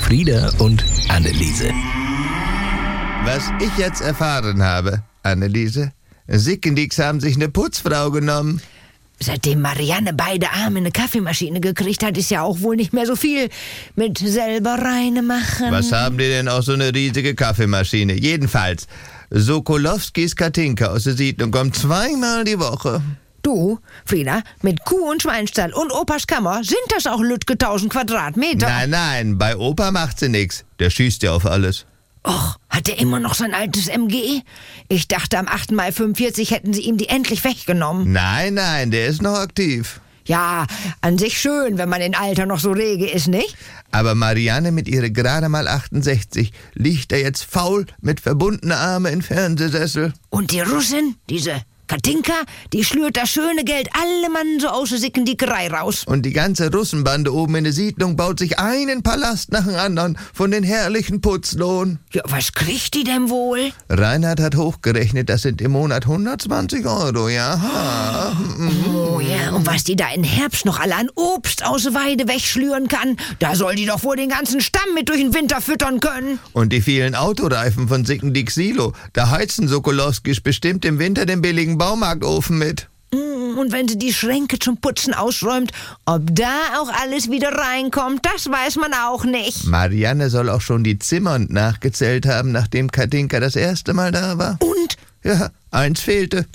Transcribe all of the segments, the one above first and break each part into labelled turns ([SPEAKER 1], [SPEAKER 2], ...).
[SPEAKER 1] Frieda und Anneliese.
[SPEAKER 2] Was ich jetzt erfahren habe, Anneliese, Sickendix haben sich eine Putzfrau genommen.
[SPEAKER 3] Seitdem Marianne beide Arme in eine Kaffeemaschine gekriegt hat, ist ja auch wohl nicht mehr so viel mit selber reine machen.
[SPEAKER 2] Was haben die denn auch so eine riesige Kaffeemaschine? Jedenfalls, Sokolowskis Katinka aus der Siedlung kommt 2-mal die Woche.
[SPEAKER 3] Du, Frieda, mit Kuh- und Schweinstall und Opas Kammer sind das auch lütge 1000 Quadratmeter.
[SPEAKER 2] Nein, bei Opa macht sie nix. Der schießt ja auf alles.
[SPEAKER 3] Och, hat er immer noch sein altes MG? Ich dachte, am 8. Mai 45 hätten sie ihm die endlich weggenommen.
[SPEAKER 2] Nein, der ist noch aktiv.
[SPEAKER 3] Ja, an sich schön, wenn man in Alter noch so rege ist, nicht?
[SPEAKER 2] Aber Marianne mit ihrer gerade mal 68 liegt da jetzt faul mit verbundenen Armen im Fernsehsessel.
[SPEAKER 3] Und die Russin, diese Katinka, die schlürt das schöne Geld alle Mann so aus der Sickendickerei raus.
[SPEAKER 2] Und die ganze Russenbande oben in der Siedlung baut sich einen Palast nach dem anderen von den herrlichen Putzlohn.
[SPEAKER 3] Ja, was kriegt die denn wohl?
[SPEAKER 2] Reinhard hat hochgerechnet, das sind im Monat 120 €, ja.
[SPEAKER 3] Oh ja, und was die da im Herbst noch alle an Obst aus der Weide wegschlüren kann, da soll die doch wohl den ganzen Stamm mit durch den Winter füttern können.
[SPEAKER 2] Und die vielen Autoreifen von Sickendix Silo, da heizen Sokolowskis bestimmt im Winter den billigen Baumarktofen mit.
[SPEAKER 3] Und wenn sie die Schränke zum Putzen ausräumt, ob da auch alles wieder reinkommt, das weiß man auch nicht.
[SPEAKER 2] Marianne soll auch schon die Zimmer nachgezählt haben, nachdem Katinka das erste Mal da war.
[SPEAKER 3] Und?
[SPEAKER 2] Ja, eins fehlte.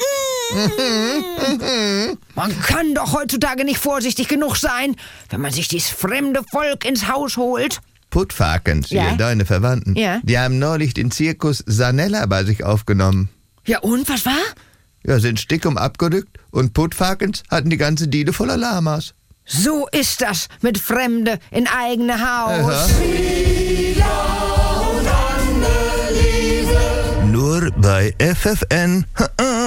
[SPEAKER 3] Man kann doch heutzutage nicht vorsichtig genug sein, wenn man sich dieses fremde Volk ins Haus holt.
[SPEAKER 2] Puttfakens,
[SPEAKER 3] Ja?
[SPEAKER 2] deine Verwandten,
[SPEAKER 3] Ja?
[SPEAKER 2] die haben neulich den Zirkus Sanella bei sich aufgenommen.
[SPEAKER 3] Ja und, was war?
[SPEAKER 2] Ja, sind stickum abgerückt und Puttfakens hatten die ganze Diele voller Lamas.
[SPEAKER 3] So ist das mit Fremde in eigene Haus.
[SPEAKER 2] Nur bei FFN.